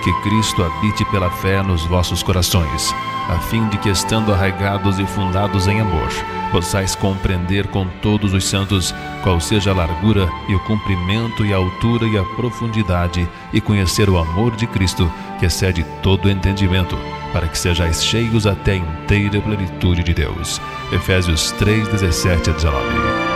que Cristo habite pela fé nos vossos corações, a fim de que, estando arraigados e fundados em amor, possais compreender com todos os santos qual seja a largura e o comprimento e a altura e a profundidade, e conhecer o amor de Cristo, que excede todo entendimento, para que sejais cheios até a inteira plenitude de Deus. Efésios 3:17-19.